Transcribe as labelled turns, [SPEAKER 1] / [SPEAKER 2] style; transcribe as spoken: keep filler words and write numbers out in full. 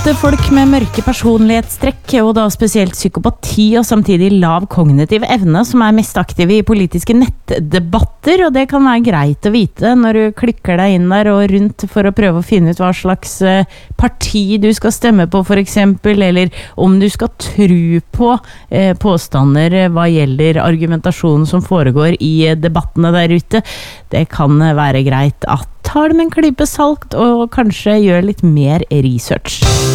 [SPEAKER 1] ofte folk med mørke personlighetstrekk, og da spesielt psykopati og samtidig lav kognitiv evne, som er mest aktive i politiske nettdebatter, og det kan være greit å vite når du klikker deg inn der og rundt for å prøve å finne ut hva slags parti du skal stemme på for eksempel, eller om du skal tro på eh, påstander hva gjelder argumentasjonen som foregår i debattene der ute. Det kan være greit at tar det med en klype salt og kanskje gjør litt mer research.